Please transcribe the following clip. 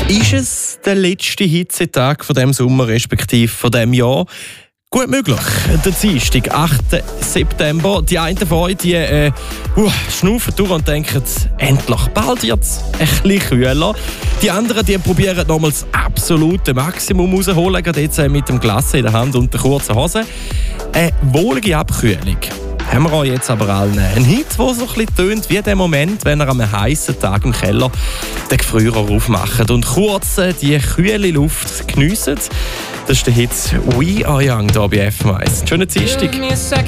Ist es der letzte Hitzetag von diesem Sommer, respektive von diesem Jahr? Gut möglich. Der Dienstag, 8. September. Die einen von euch, die schnaufen durch und denken, endlich, bald wird es ein bisschen kühler. Die anderen, die probieren nochmals das absolute Maximum rauszuholen, gerade jetzt mit dem Glas in der Hand und der kurzen Hose. Eine wohlige Abkühlung haben wir euch jetzt aber allen. Ein Hit, der so ein bisschen tönt wie der Moment, wenn ihr an einem heißen Tag im Keller den Gefrierer aufmacht und kurz die kühle Luft geniessen. Das ist der Hit «We Are Young» hier bei FM1. Schönen Dienstag.